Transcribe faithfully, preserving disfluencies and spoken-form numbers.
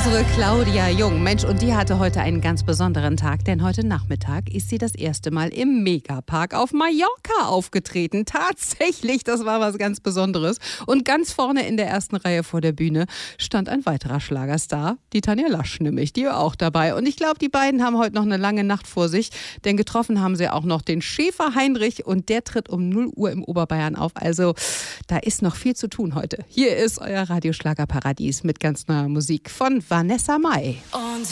Unsere Claudia Jung, Mensch, und die hatte heute einen ganz besonderen Tag, denn heute Nachmittag ist sie das erste Mal im Megapark auf Mallorca aufgetreten. Tatsächlich, das war was ganz Besonderes. Und ganz vorne in der ersten Reihe vor der Bühne stand ein weiterer Schlagerstar, die Tanja Lasch nämlich, die war auch dabei. Und ich glaube, die beiden haben heute noch eine lange Nacht vor sich, denn getroffen haben sie auch noch den Schäfer Heinrich und der tritt um null Uhr im Oberbayern auf. Also da ist noch viel zu tun heute. Hier ist euer Radioschlagerparadies mit ganz neuer Musik von Vanessa Mai. Und